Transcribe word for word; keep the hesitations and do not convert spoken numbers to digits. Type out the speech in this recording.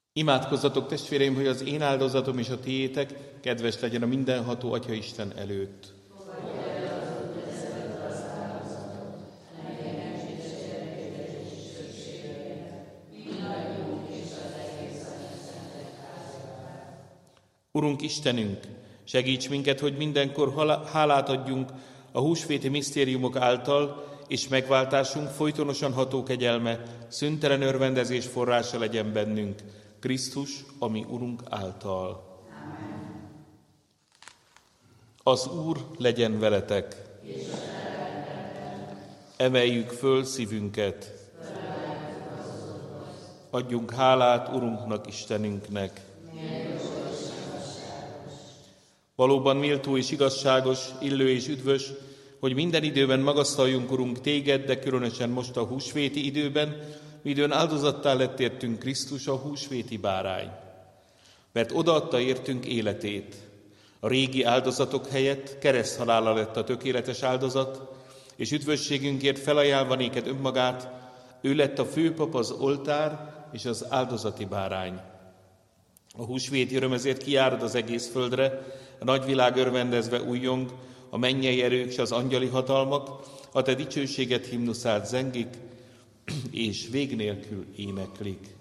Imádkozzatok, testvéreim, hogy az én áldozatom és a tiétek kedves legyen a mindenható Atya Isten előtt. Urunk Istenünk, segíts minket, hogy mindenkor hálát adjunk a húsvéti misztériumok által, és megváltásunk folytonosan ható kegyelme, szüntelen örvendezés forrása legyen bennünk, Krisztus, ami Urunk által. Amen. Az Úr legyen veletek. Emeljük föl szívünket. Adjunk hálát Urunknak, Istenünknek. Valóban méltó és igazságos, illő és üdvös, hogy minden időben magasztaljunk, Urunk, téged, de különösen most a húsvéti időben, midőn áldozattá lett értünk Krisztus, a húsvéti bárány. Mert odaadta értünk életét. A régi áldozatok helyett kereszthalála lett a tökéletes áldozat, és üdvösségünkért felajánlva néked önmagát, ő lett a főpap, az oltár és az áldozati bárány. A húsvéti öröm ezért kiárad az egész földre, a nagyvilág örvendezve újjong, a mennyei erők és az angyali hatalmak, a te dicsőséget himnuszát zengik, és vég nélkül éneklik.